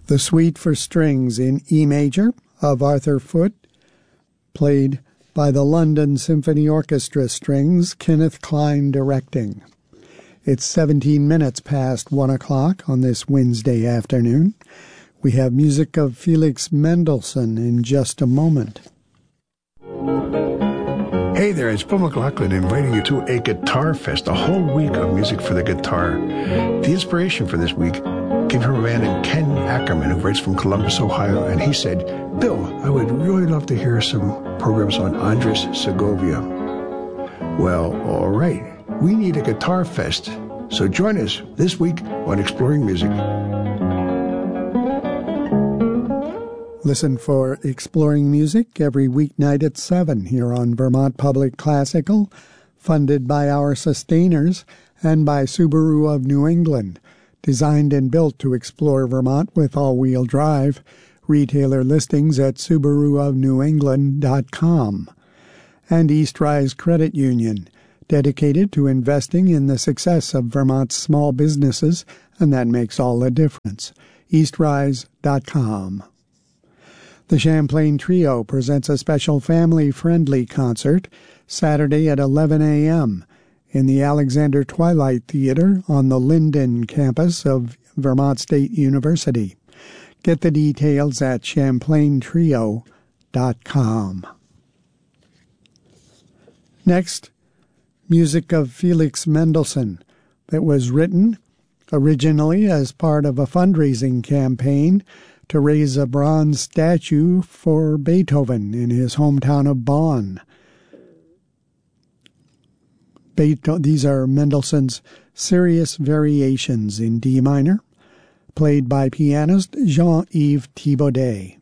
The Suite for Strings in E major of Arthur Foote, played by the London Symphony Orchestra Strings, Kenneth Klein directing. It's 17 minutes past 1 o'clock on this Wednesday afternoon. We have music of Felix Mendelssohn in just a moment. Hey there, it's Bill McLaughlin inviting you to a Guitar Fest, a whole week of music for the guitar. The inspiration for this week came from a man named Ken Ackerman, who writes from Columbus, Ohio, and he said, Bill, I would really love to hear some programs on Andres Segovia. Well, all right, we need a Guitar Fest, so join us this week on Exploring Music. Listen for Exploring Music every weeknight at 7 here on Vermont Public Classical, funded by our sustainers and by Subaru of New England, designed and built to explore Vermont with all-wheel drive. Retailer listings at SubaruofNewEngland.com. And Eastrise Credit Union, dedicated to investing in the success of Vermont's small businesses, and that makes all the difference. Eastrise.com. The Champlain Trio presents a special family-friendly concert Saturday at 11 a.m. in the Alexander Twilight Theater on the Linden campus of Vermont State University. Get the details at champlaintrio.com. Next, music of Felix Mendelssohn that was written originally as part of a fundraising campaign to raise a bronze statue for Beethoven in his hometown of Bonn. These are Mendelssohn's Serious Variations in D minor, played by pianist Jean-Yves Thibaudet.